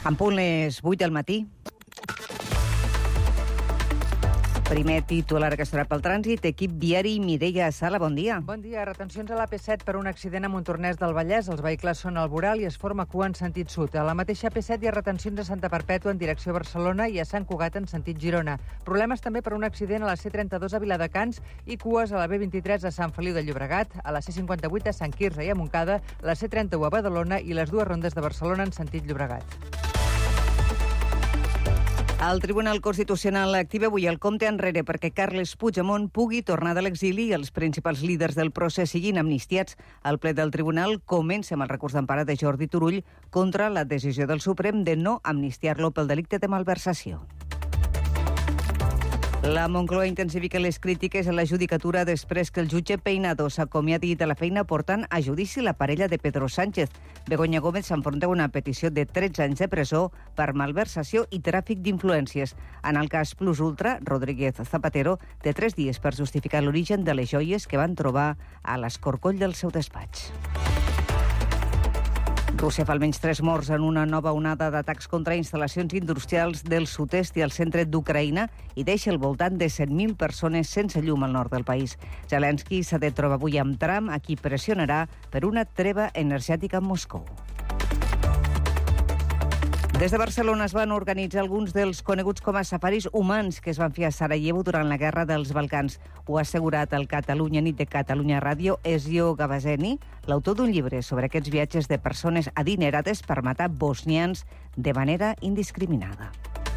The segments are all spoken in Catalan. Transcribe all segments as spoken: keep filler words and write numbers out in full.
En punt les vuit del matí. Primer titular aquest hora pel trànsit. Equip viari Mireia Sala, bon dia. Bon dia. Retencions a l'A P set per un accident a Montornès del Vallès. Els vehicles són al voral i es forma cua en sentit sud. A la mateixa A P set hi ha retencions a Santa Perpètua en direcció a Barcelona i a Sant Cugat en sentit Girona. Problemes també per un accident a la C trenta-dos a Viladecans i cues a la B vint-i-tres a Sant Feliu de Llobregat, a la C cinquanta-vuit a Sant Quirze i a Montcada, la C trenta-u a Badalona i les dues rondes de Barcelona en sentit Llobregat. El Tribunal Constitucional activa avui el compte enrere perquè Carles Puigdemont pugui tornar de l'exili i els principals líders del procés siguin amnistiats. El ple del Tribunal comença amb el recurs d'empara de Jordi Turull contra la decisió del Suprem de no amnistiar-lo pel delicte de malversació. La Moncloa intensifica les crítiques a la judicatura després que el jutge Peinado s'acomiadi de la feina portant a judici la parella de Pedro Sánchez. Begoña Gómez s'enfronta a una petició de tretze anys de presó per malversació i tràfic d'influències. En el cas Plus Ultra, Rodríguez Zapatero té tres dies per justificar l'origen de les joies que van trobar a l'escorcoll del seu despatx. Rússia fa almenys tres morts en una nova onada d'atacs contra instal·lacions industrials del sud-est i el centre d'Ucraïna i deixa al voltant de cent mil persones sense llum al nord del país. Zelensky s'ha de trobar avui amb Trump, a qui pressionarà per una treva energètica amb Moscou. Des de Barcelona es van organitzar alguns dels coneguts com a safaris humans que es van fer a Sarajevo durant la Guerra dels Balcans. Ho ha assegurat el Catalunya Nit de Catalunya Ràdio Ezio Gavazeni, l'autor d'un llibre sobre aquests viatges de persones adinerades per matar bosnians de manera indiscriminada.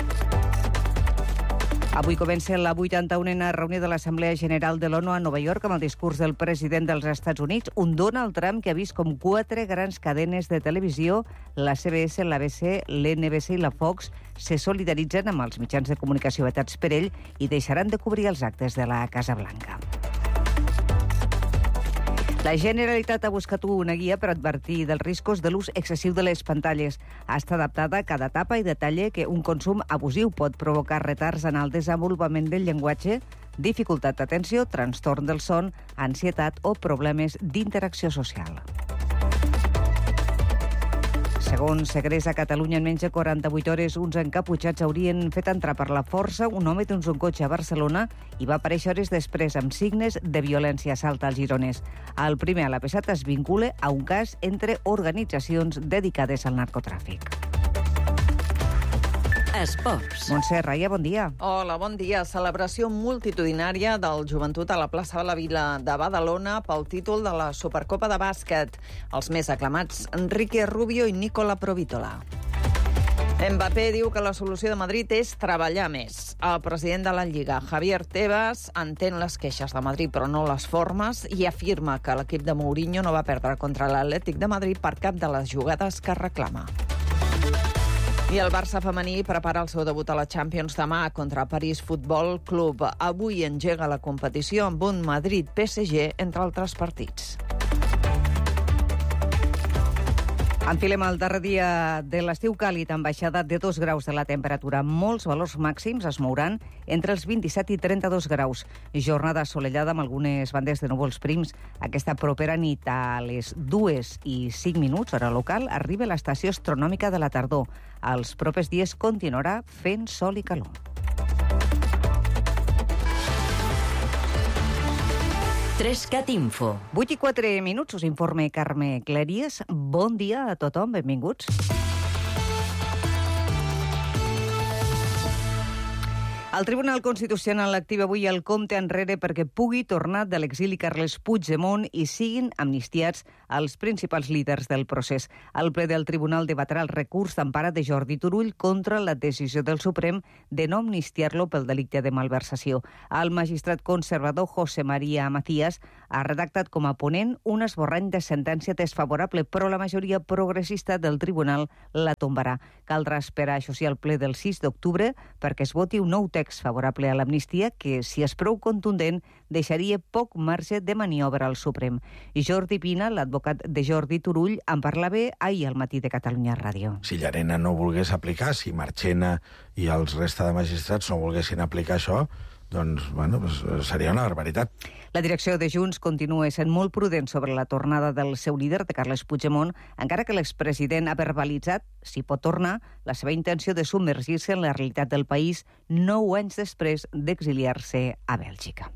Avui comença la vuitanta-unena reunió de l'Assemblea General de l'ONU a Nova York amb el discurs del president dels Estats Units, un Donald Trump que ha vist com quatre grans cadenes de televisió, la C B S, l'A B C, l'N B C i la Fox, se solidaritzen amb els mitjans de comunicació vetats per ell i deixaran de cobrir els actes de la Casa Blanca. La Generalitat ha buscat una guia per advertir dels riscos de l'ús excessiu de les pantalles. Està adaptada a cada etapa i detalla que un consum abusiu pot provocar retards en el desenvolupament del llenguatge, dificultat d'atenció, trastorn del son, ansietat o problemes d'interacció social. Segons Segrest, a Catalunya, en menys de quaranta-vuit hores, uns encaputxats haurien fet entrar per la força un home dins un cotxe a Barcelona i va aparèixer hores després amb signes de violència a Salt, al Gironès. El primer a l'A P set es vincula a un cas entre organitzacions dedicades al narcotràfic. Esports. Montse Raia, bon dia. Hola, bon dia. Celebració multitudinària del Joventut a la plaça de la Vila de Badalona pel títol de la Supercopa de bàsquet. Els més aclamats, Enrique Rubio i Nicola Provítola. Mbappé diu que la solució de Madrid és treballar més. El president de la Lliga, Javier Tebas, entén les queixes de Madrid però no les formes i afirma que l'equip de Mourinho no va perdre contra l'Atlètic de Madrid per cap de les jugades que reclama. I el Barça femení prepara el seu debut a la Champions demà contra París Futbol Club. Avui engega la competició amb un Madrid-P S G, entre altres partits. Enfilem el darrer dia de l'estiu càlid amb baixada de dos graus de la temperatura. Molts valors màxims es mouran entre els vint-i-set i trenta-dos graus. Jornada assolellada amb algunes bandes de núvols prims. Aquesta propera nit a les dues i cinc minuts, hora local, arriba l'estació astronòmica de la tardor. Els propers dies continuarà fent sol i calor. Trescat Info. vuit i quatre minuts, us informe Carme Cleries. Bon dia a tothom, benvinguts. El Tribunal Constitucional activa avui el compte enrere perquè pugui tornar de l'exili Carles Puigdemont i siguin amnistiats els principals líders del procés. El ple del Tribunal debatrà el recurs d'empara de Jordi Turull contra la decisió del Suprem de no amnistiar-lo pel delicte de malversació. El magistrat conservador José María Macías ha redactat com a ponent un esborrany de sentència desfavorable, però la majoria progressista del Tribunal la tombarà. Caldrà esperar, això sí, al ple del sis d'octubre perquè es voti un nou text favorable a l'amnistia que, si és prou contundent, deixaria poc marge de maniobra al Suprem. I Jordi Pina, l'advocat de Jordi Turull, en parlava ahir al matí de Catalunya Ràdio. Si Llarena no volgués aplicar, si Marchena i els resta de magistrats no volguessin aplicar això, doncs, bueno, doncs seria una barbaritat. La direcció de Junts continua sent molt prudent sobre la tornada del seu líder, de Carles Puigdemont, encara que l'expresident ha verbalitzat, si pot tornar, la seva intenció de submergir-se en la realitat del país nou anys després d'exiliar-se a Bèlgica.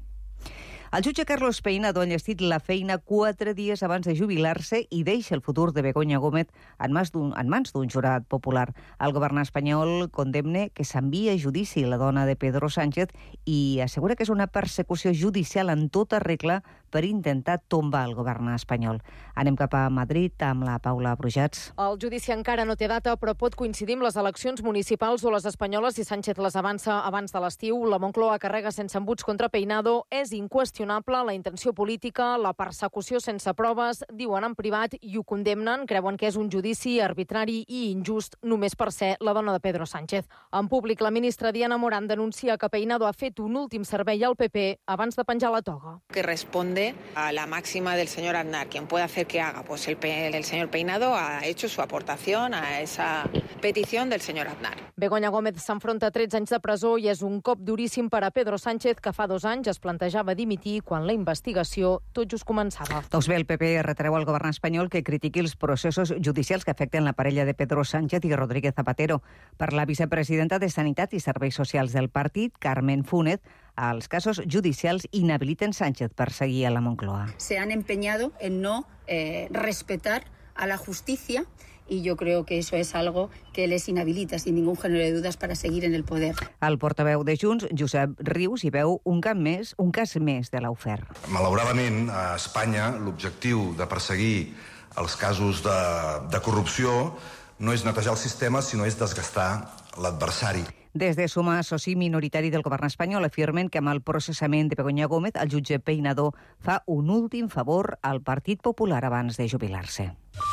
El jutge Carlos Peinado ha enllestit la feina quatre dies abans de jubilar-se i deixa el futur de Begoña Gómez en mans d'un, en mans d'un jurat popular. El govern espanyol condemna que s'envia a judici la dona de Pedro Sánchez i assegura que és una persecució judicial en tota regla per intentar tombar el govern espanyol. Anem cap a Madrid amb la Paula Brujats. El judici encara no té data, però pot coincidir amb les eleccions municipals o les espanyoles i Sánchez les avança abans de l'estiu. La Moncloa carrega sense embuts contra Peinado. És inqüestionable la intenció política, la persecució sense proves, diuen en privat i ho condemnen. Creuen que és un judici arbitrari i injust només per ser la dona de Pedro Sánchez. En públic, la ministra Diana Morán denuncia que Peinado ha fet un últim servei al P P abans de penjar la toga. Que responde a la máxima del señor Aznar. Quien puede hacer que haga, pues el, el señor Peinado ha hecho su aportación a esa petición del señor Aznar. Begoña Gómez s'enfronta a tretze anys de presó i és un cop duríssim per a Pedro Sánchez, que fa dos anys es plantejava dimitir quan la investigació tot just començava. Doncs bé, el P P retreu al govern espanyol que critiqui els processos judicials que afecten la parella de Pedro Sánchez i Rodríguez Zapatero. Per la vicepresidenta de Sanitat i Serveis Socials del partit, Carmen Funet, els casos judicials inhabiliten Sánchez per seguir a la Moncloa. Se han empeñado en no eh, respetar a la justicia y yo creo que eso es algo que les inhabilita sin ningún género de dudas para seguir en el poder. El portaveu de Junts, Josep Rius, hi veu un cas més, un cas més de l'Aufer. Malauradament, a Espanya, l'objectiu de perseguir els casos de, de corrupció no és netejar el sistema, sinó és desgastar l'adversari. Des de Suma, soci minoritari del govern espanyol, afirmen que amb el processament de Begoña Gómez, el jutge Peinado fa un últim favor al Partit Popular abans de jubilar-se.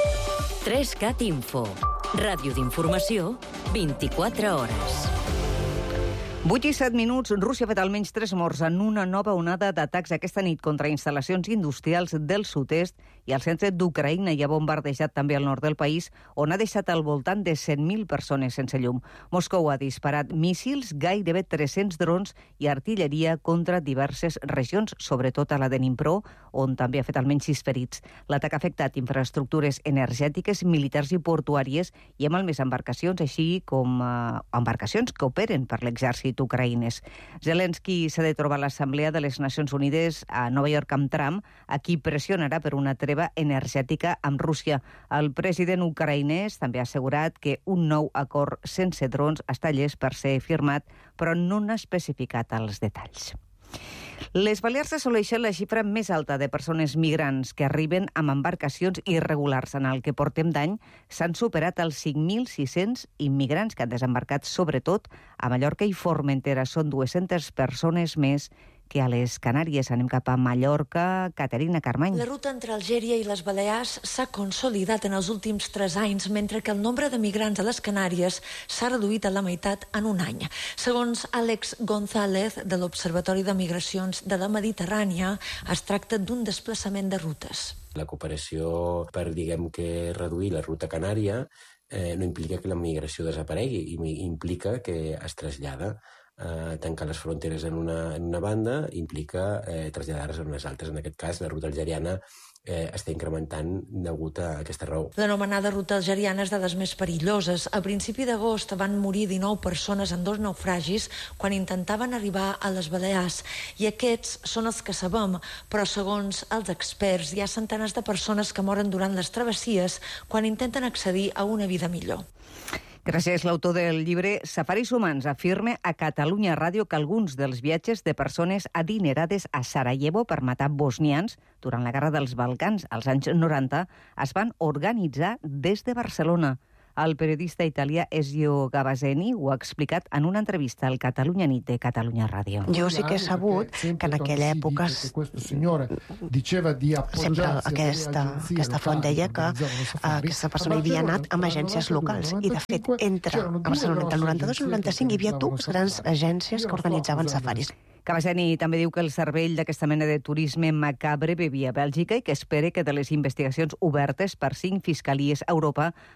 tres cat Info. Ràdio d'informació, vint-i-quatre hores. vuit i set minuts. Rússia ha fet almenys tres morts en una nova onada d'atacs aquesta nit contra instal·lacions industrials del sud-est i al centre d'Ucraïna i ha bombardejat també el nord del país, on ha deixat al voltant de cent mil persones sense llum. Moscou ha disparat míssils, gairebé tres-cents drons i artilleria contra diverses regions, sobretot a la de Dnipro, on també ha fet almenys sis ferits. L'atac ha afectat infraestructures energètiques, militars i portuàries i amb més embarcacions, així com eh, embarcacions que operen per l'exèrcit ucraïnès. Zelensky s'ha de trobar a l'Assemblea de les Nacions Unides a Nova York amb Trump, a qui pressionarà per una treva energètica amb Rússia. El president ucraïnès també ha assegurat que un nou acord sense drons està llest per ser firmat, però no n'ha especificat els detalls. Les Balears assoleixen la xifra més alta de persones migrants que arriben amb embarcacions irregulars. En el que portem d'any s'han superat els cinc mil sis-cents immigrants que han desembarcat, sobretot a Mallorca i Formentera. Són dues-centes persones més que a les Canàries. Anem cap a Mallorca. Caterina Carmany. La ruta entre Algèria i les Balears s'ha consolidat en els últims tres anys, mentre que el nombre de migrants a les Canàries s'ha reduït a la meitat en un any. Segons Àlex González, de l'Observatori de Migracions de la Mediterrània, es tracta d'un desplaçament de rutes. La cooperació per, diguem que, reduir la ruta canària eh, no implica que la migració desaparegui, i implica que es trasllada. Uh, tancar les fronteres en una, en una banda implica eh, traslladar-les en unes altres. En aquest cas, la ruta algeriana eh, està incrementant degut a aquesta raó. L'anomenada ruta algeriana és de les més perilloses. A principi d'agost van morir dinou persones en dos naufragis quan intentaven arribar a les Balears. I aquests són els que sabem, però segons els experts hi ha centenars de persones que moren durant les travessies quan intenten accedir a una vida millor. Gràcies. L'autor del llibre Safaris humans afirma a Catalunya Ràdio que alguns dels viatges de persones adinerades a Sarajevo per matar bosnians durant la Guerra dels Balcans als anys noranta es van organitzar des de Barcelona. El periodista italià Ezio Gavaseni ho ha explicat en una entrevista al Catalunya Nit de Catalunya Ràdio. Jo sí que he sabut que en aquella època sempre aquesta, aquesta font deia que aquesta persona havia anat amb agències locals i, de fet, entre Barcelona entre el noranta-dos i el noranta-cinc hi havia dues grans agències que organitzaven safaris. Gavaseni també diu que el cervell d'aquesta mena de turisme macabre vivia a Bèlgica i que espera que de les investigacions obertes per cinc fiscalies a Europa